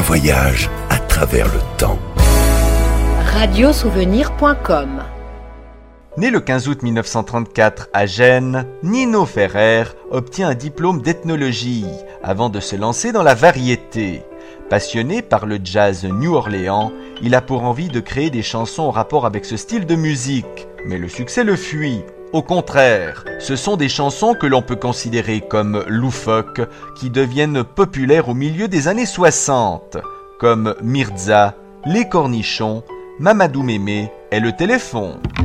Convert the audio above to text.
voyage à travers le temps. Radiosouvenir.com. Né le 15 août 1934 à Gênes, Nino Ferrer obtient un diplôme d'ethnologie avant de se lancer dans la variété. Passionné par le jazz New Orleans, il a pour envie de créer des chansons en rapport avec ce style de musique. Mais le succès le fuit. Au contraire, ce sont des chansons que l'on peut considérer comme loufoques qui deviennent populaires au milieu des années 60, comme Mirza, Les Cornichons, Mamadou Mémé et Le Téléphone.